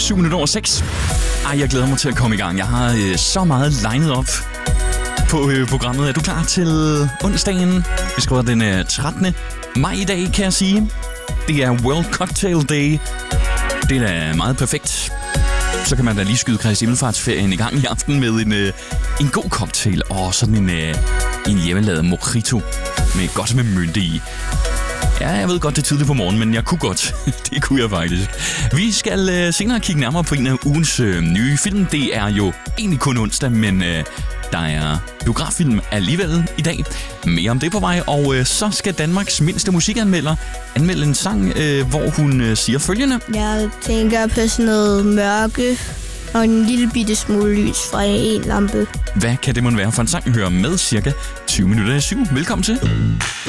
7:07. Jeg glæder mig til at komme i gang. Jeg har så meget legnet op på programmet. Er du klar til onsdagen? Vi skriver den 13. maj i dag, kan jeg sige. Det er World Cocktail Day. Det er da meget perfekt. Så kan man da lige skyde Kristi Himmelfartsferien i gang i aften med en god cocktail og sådan en hjemmelavet mojito med godt med mynte i. Ja, jeg ved godt, det er tidligt på morgenen, men jeg kunne godt. Det kunne jeg faktisk. Vi skal senere kigge nærmere på en af ugens nye film. Det er jo egentlig kun onsdag, men der er biograffilm alligevel i dag. Mere om det på vej, og så skal Danmarks mindste musikanmelder anmelde en sang, hvor hun siger følgende. Jeg tænker på sådan noget mørke og en lille bitte smule lys fra en lampe. Hvad kan det måtte være for en sang? Hør med cirka 20:07. Velkommen til.